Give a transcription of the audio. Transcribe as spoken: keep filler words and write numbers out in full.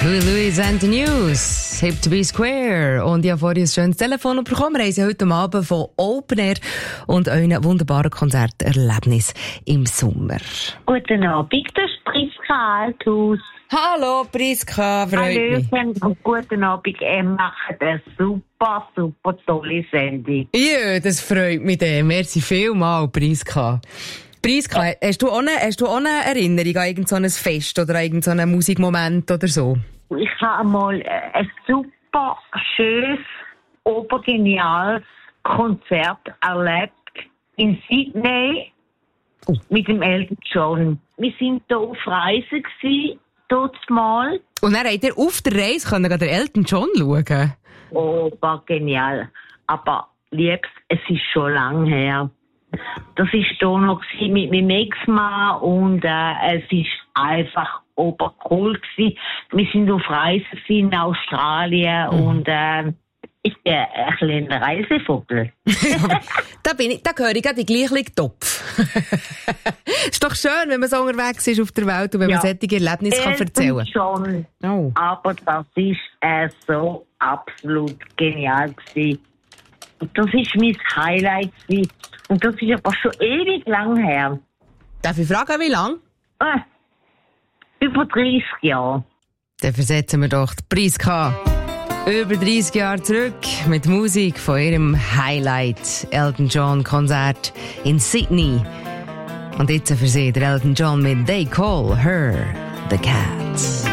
Louis Louis and the News, Hip to be Square. Und ich habe vorhin ein schönes Telefon bekommen. Wir haben sie heute Abend von Open Air und euren wunderbaren Konzerterlebnis im Sommer. Guten Abend, das ist Priska Althaus. Hallo Priska, freut mich. Hallo, guten Abend, ihr macht eine super, super tolle Sendung. Ja, das freut mich. Merci vielmals, Priska. Priska, hast du auch eine, hast du auch eine Erinnerung an irgendein Fest oder an irgendeinen Musikmoment oder so? Ich habe einmal ein super schönes, obergeniales Konzert erlebt in Sydney oh. mit dem Elton John. Wir waren hier auf Reise gewesen, dort mal. Und dann habt ihr auf der Reise können den Elton John schauen? Obergenial. Aber, Liebs, es ist schon lange her. Das war hier noch mit meinem Ex-Mann und äh, es war einfach obercool gewesen. Wir sind auf Reise in Australien mhm. und äh, ich bin ein kleiner Reisevogel. da bin ich, da gehöre ich gerade in den gleichen Topf. Ist doch schön, wenn man so unterwegs ist auf der Welt und wenn ja. man solche Erlebnisse kann erzählen kann. Schon, oh. aber das war äh, so absolut genial gewesen. Und das war mein Highlight gewesen. Und das ist aber schon ewig lang her. Darf ich fragen, wie lang? Äh, über dreißig Jahre. Dann versetzen wir doch die Priska über dreißig Jahre zurück mit Musik von ihrem Highlight Elton John Konzert in Sydney. Und jetzt für sie der Elton John mit They Call Her the Cat.